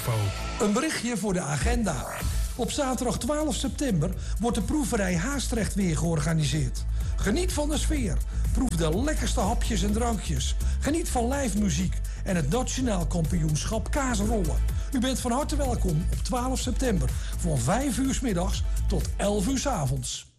Expo. Een berichtje voor de agenda. Op zaterdag 12 september wordt de proeverij Haastrecht weer georganiseerd. Geniet van de sfeer. Proef de lekkerste hapjes en drankjes. Geniet van live muziek en het nationaal kampioenschap kaasrollen. U bent van harte welkom op 12 september van 5 uur 's middags tot 11 uur 's avonds.